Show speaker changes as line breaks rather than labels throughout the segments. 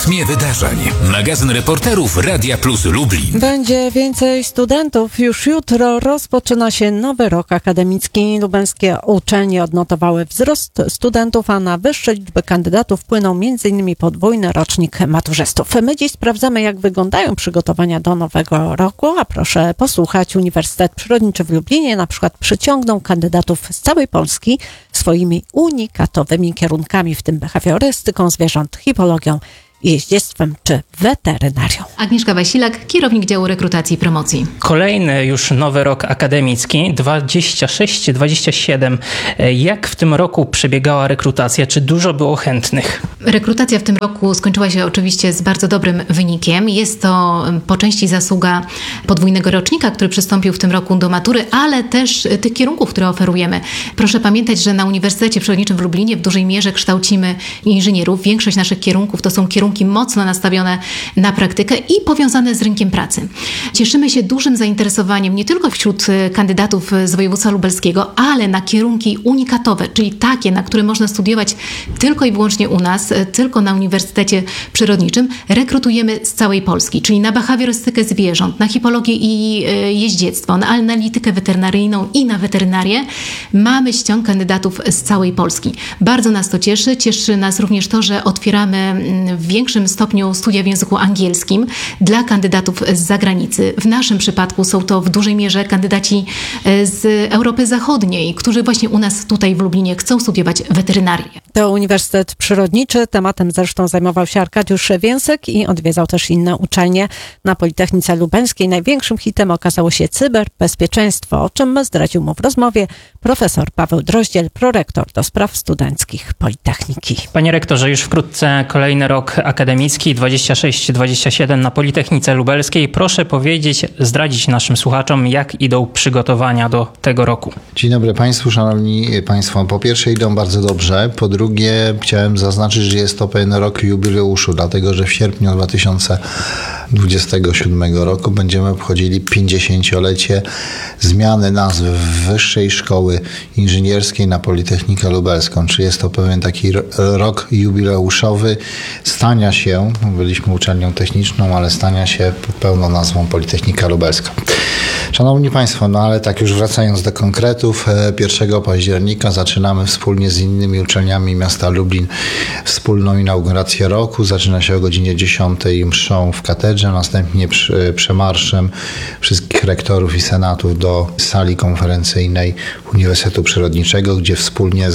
rytmie wydarzeń. Magazyn reporterów Radia Plus Lublin.
Będzie więcej studentów. Już jutro rozpoczyna się nowy rok akademicki. Lubelskie uczelnie odnotowały wzrost studentów, a na wyższe liczby kandydatów wpłynął m.in. podwójny rocznik maturzystów. My dziś sprawdzamy, jak wyglądają przygotowania do nowego roku, a proszę posłuchać. Uniwersytet Przyrodniczy w Lublinie na przykład przyciągnął kandydatów z całej Polski swoimi unikatowymi kierunkami, w tym behawiorystyką zwierząt, hipologią, jeździectwem czy weterynarią.
Agnieszka Wasilak, kierownik działu rekrutacji i promocji.
Kolejny już nowy rok akademicki, 26-27. Jak w tym roku przebiegała rekrutacja? Czy dużo było chętnych?
Rekrutacja w tym roku skończyła się oczywiście z bardzo dobrym wynikiem. Jest to po części zasługa podwójnego rocznika, który przystąpił w tym roku do matury, ale też tych kierunków, które oferujemy. Proszę pamiętać, że na Uniwersytecie Przyrodniczym w Lublinie w dużej mierze kształcimy inżynierów. Większość naszych kierunków to są kierunki mocno nastawione na praktykę i powiązane z rynkiem pracy. Cieszymy się dużym zainteresowaniem nie tylko wśród kandydatów z województwa lubelskiego, ale na kierunki unikatowe, czyli takie, na które można studiować tylko i wyłącznie u nas, tylko na Uniwersytecie Przyrodniczym. Rekrutujemy z całej Polski, czyli na behawiorystykę zwierząt, na hipologię i jeździectwo, na analitykę weterynaryjną i na weterynarię. Mamy ściąg kandydatów z całej Polski. Bardzo nas to cieszy. Cieszy nas również to, że otwieramy w większym stopniu studia w języku angielskim dla kandydatów z zagranicy. W naszym przypadku są to w dużej mierze kandydaci z Europy Zachodniej, którzy właśnie u nas tutaj w Lublinie chcą studiować weterynarię.
To Uniwersytet Przyrodniczy. Tematem zresztą zajmował się Arkadiusz Więsek i odwiedzał też inne uczelnie. Na Politechnice Lubelskiej największym hitem okazało się cyberbezpieczeństwo, o czym zdradził mu w rozmowie profesor Paweł Droździel, prorektor do spraw studenckich Politechniki.
Panie rektorze, już wkrótce kolejny rok akademicki 26-27 na Politechnice Lubelskiej. Proszę powiedzieć, zdradzić naszym słuchaczom, jak idą przygotowania do tego roku.
Dzień dobry Państwu, Szanowni Państwo. Po pierwsze idą bardzo dobrze. Po drugie chciałem zaznaczyć, że jest to pewien rok jubileuszu, dlatego że w sierpniu 2027 roku będziemy obchodzili 50-lecie zmiany nazwy Wyższej Szkoły Inżynierskiej na Politechnikę Lubelską. Czyli jest to pewien taki rok jubileuszowy stania się, byliśmy uczelnią techniczną, ale stania się pełną nazwą Politechnika Lubelska. Szanowni Państwo, no ale tak już wracając do konkretów, 1 października zaczynamy wspólnie z innymi uczelniami miasta Lublin wspólną inaugurację roku. Zaczyna się o godzinie 10 mszą w katedrze, następnie przemarszem wszystkich rektorów i senatów do sali konferencyjnej Uniwersytetu Przyrodniczego, gdzie wspólnie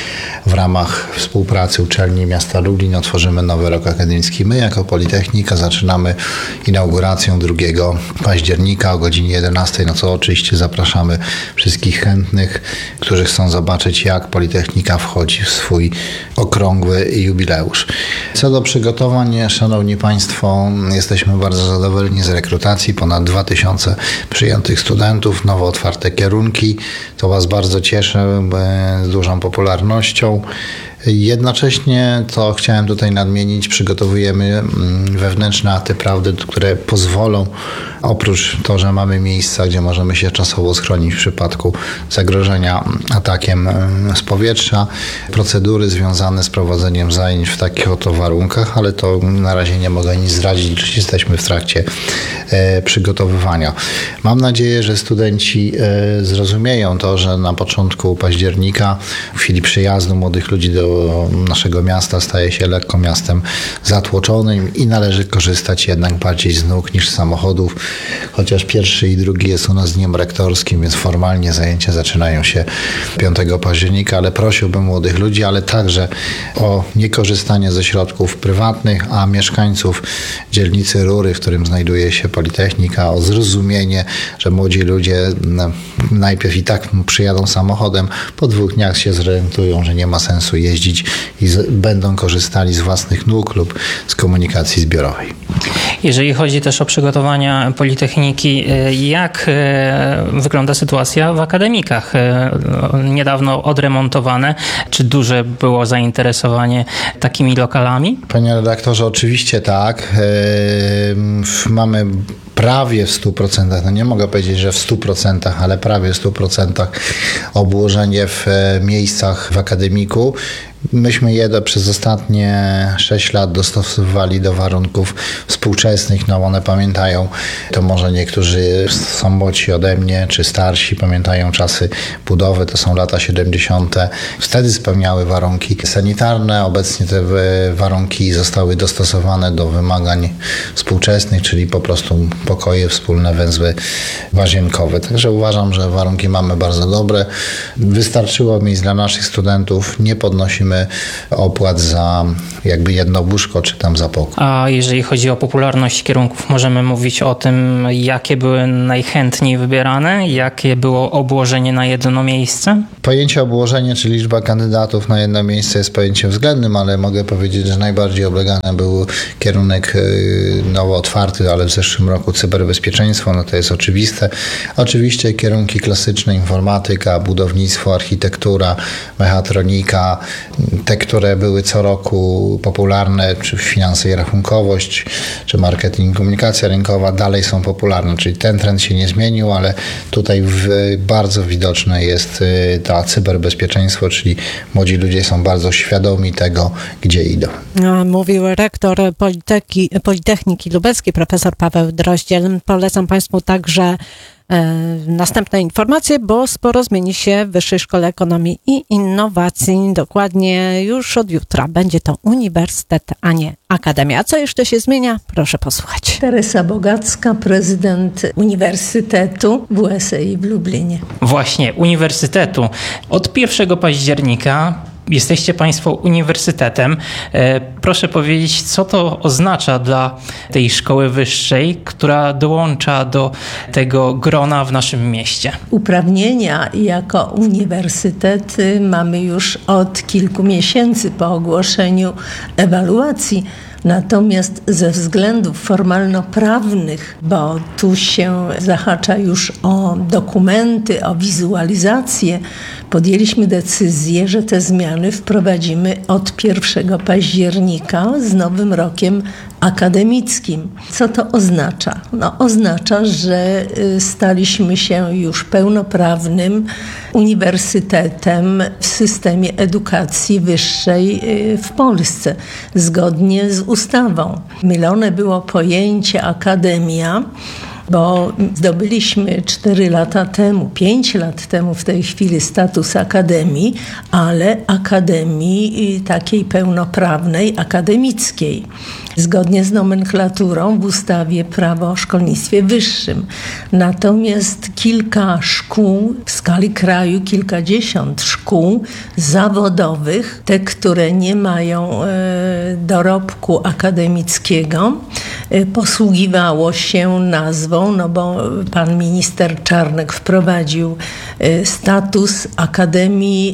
w ramach współpracy uczelni miasta Lublin otworzymy nowy rok akademicki. My jako Politechnika zaczynamy inauguracją 2 października o godzinie 11, no co oczywiście zapraszamy wszystkich chętnych, którzy chcą zobaczyć, jak Politechnika wchodzi w swój okrągły jubileusz. Co do przygotowań, Szanowni Państwo, jesteśmy bardzo zadowoleni z rekrutacji. Ponad 2000 przyjętych studentów, nowo otwarte kierunki. To Was bardzo cieszy z dużą popularnością. Jednocześnie, to chciałem tutaj nadmienić, przygotowujemy wewnętrzne akty prawdy, które pozwolą, oprócz to, że mamy miejsca, gdzie możemy się czasowo schronić w przypadku zagrożenia atakiem z powietrza, procedury związane z prowadzeniem zajęć w takich oto warunkach, ale to na razie nie mogę nic zdradzić, jesteśmy w trakcie przygotowywania. Mam nadzieję, że studenci zrozumieją to, że na początku października, w chwili przyjazdu młodych ludzi do naszego miasta, staje się lekko miastem zatłoczonym i należy korzystać jednak bardziej z nóg niż z samochodów, chociaż 1 i 2 jest u nas dniem rektorskim, więc formalnie zajęcia zaczynają się 5 października, ale prosiłbym młodych ludzi, ale także o niekorzystanie ze środków prywatnych, a mieszkańców dzielnicy Rury, w którym znajduje się Politechnika, o zrozumienie, że młodzi ludzie najpierw i tak przyjadą samochodem, po 2 dniach się zorientują, że nie ma sensu jeździć i będą korzystali z własnych nóg lub z komunikacji zbiorowej.
Jeżeli chodzi też o przygotowania Politechniki, jak wygląda sytuacja w akademikach? Niedawno odremontowane. Czy duże było zainteresowanie takimi lokalami?
Panie redaktorze, oczywiście tak. Mamy prawie w 100%, no nie mogę powiedzieć, że w 100%, ale prawie w 100% obłożenie w miejscach w akademiku. Myśmy je przez ostatnie 6 lat dostosowywali do warunków współczesnych. No one pamiętają, to może niektórzy są młodsi ode mnie, czy starsi, pamiętają czasy budowy, to są lata 70. Wtedy spełniały warunki sanitarne. Obecnie te warunki zostały dostosowane do wymagań współczesnych, czyli po prostu pokoje wspólne, węzły łazienkowe. Także uważam, że warunki mamy bardzo dobre. Wystarczyło miejsc dla naszych studentów. Nie podnosimy opłat za jakby jedno łóżko, czy tam za pokój.
A jeżeli chodzi o popularność kierunków, możemy mówić o tym, jakie były najchętniej wybierane, jakie było obłożenie na jedno miejsce?
Pojęcie obłożenie, czy liczba kandydatów na jedno miejsce jest pojęciem względnym, ale mogę powiedzieć, że najbardziej oblegany był kierunek nowo otwarty, ale w zeszłym roku cyberbezpieczeństwo, no to jest oczywiste. Oczywiście kierunki klasyczne, informatyka, budownictwo, architektura, mechatronika, te, które były co roku popularne, czy finanse i rachunkowość, czy marketing, komunikacja rynkowa, dalej są popularne, czyli ten trend się nie zmienił, ale tutaj bardzo widoczne jest to cyberbezpieczeństwo, czyli młodzi ludzie są bardzo świadomi tego, gdzie idą.
Mówił rektor Politechniki Lubelskiej, profesor Paweł Droździel. Polecam Państwu także następne informacje, bo sporo zmieni się w Wyższej Szkole Ekonomii i Innowacji. Dokładnie już od jutra będzie to uniwersytet, a nie akademia. A co jeszcze się zmienia? Proszę posłuchać.
Teresa Bogacka, prezydent Uniwersytetu WSI w Lublinie.
Właśnie, uniwersytetu. Od 1 października jesteście Państwo uniwersytetem. Proszę powiedzieć, co to oznacza dla tej szkoły wyższej, która dołącza do tego grona w naszym mieście?
Uprawnienia jako uniwersytet mamy już od kilku miesięcy po ogłoszeniu ewaluacji. Natomiast ze względów formalno-prawnych, bo tu się zahacza już o dokumenty, o wizualizację, podjęliśmy decyzję, że te zmiany wprowadzimy od 1 października z nowym rokiem akademickim. Co to oznacza? No, oznacza, że staliśmy się już pełnoprawnym uniwersytetem w systemie edukacji wyższej w Polsce, zgodnie z ustawą. Mylone było pojęcie akademia, bo zdobyliśmy 4 lata temu, 5 lat temu w tej chwili status akademii, ale akademii takiej pełnoprawnej, akademickiej, zgodnie z nomenklaturą w ustawie Prawo o szkolnictwie wyższym. Natomiast kilka szkół w skali kraju, kilkadziesiąt szkół zawodowych, te, które nie mają dorobku akademickiego, posługiwało się nazwą, no bo pan minister Czarnek wprowadził status Akademii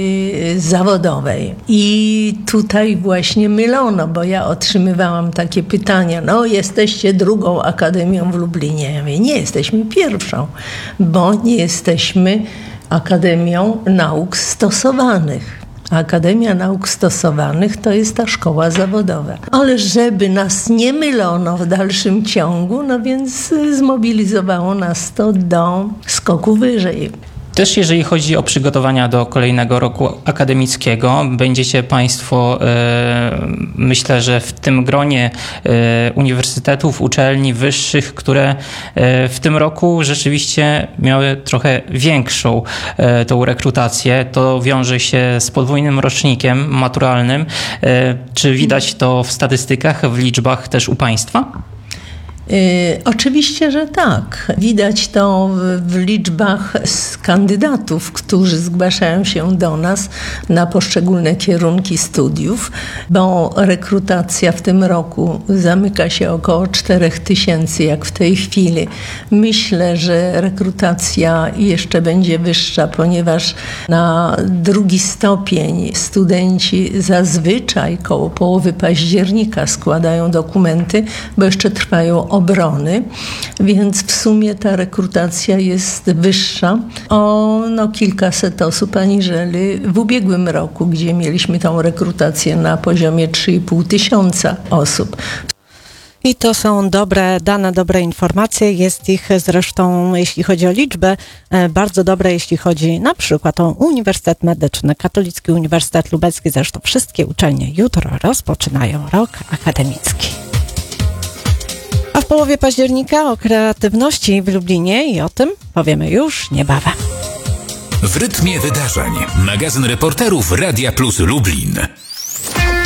Zawodowej. I tutaj właśnie mylono, bo ja otrzymywałam takie pytania, no jesteście drugą akademią w Lublinie. Ja mówię, nie, jesteśmy pierwszą, bo nie jesteśmy Akademią Nauk Stosowanych. Akademia Nauk Stosowanych to jest ta szkoła zawodowa. Ale żeby nas nie mylono w dalszym ciągu, no więc zmobilizowało nas to do skoku wyżej.
Też jeżeli chodzi o przygotowania do kolejnego roku akademickiego, będziecie Państwo, myślę, że w tym gronie uniwersytetów, uczelni wyższych, które w tym roku rzeczywiście miały trochę większą tą rekrutację. To wiąże się z podwójnym rocznikiem maturalnym. Czy widać to w statystykach, w liczbach też u Państwa?
Oczywiście, że tak. Widać to w liczbach kandydatów, którzy zgłaszają się do nas na poszczególne kierunki studiów, bo rekrutacja w tym roku zamyka się około 4000, jak w tej chwili. Myślę, że rekrutacja jeszcze będzie wyższa, ponieważ na 2. stopień studenci zazwyczaj koło połowy października składają dokumenty, bo jeszcze trwają obrony, więc w sumie ta rekrutacja jest wyższa o kilkaset osób aniżeli w ubiegłym roku, gdzie mieliśmy tą rekrutację na poziomie 3500 osób.
I to są dobre dane, dobre informacje. Jest ich zresztą, jeśli chodzi o liczbę, bardzo dobre, jeśli chodzi na przykład o Uniwersytet Medyczny, Katolicki Uniwersytet Lubelski. Zresztą wszystkie uczelnie jutro rozpoczynają rok akademicki. A w połowie października o kreatywności w Lublinie i o tym powiemy już niebawem.
W rytmie wydarzeń. Magazyn reporterów Radia Plus Lublin.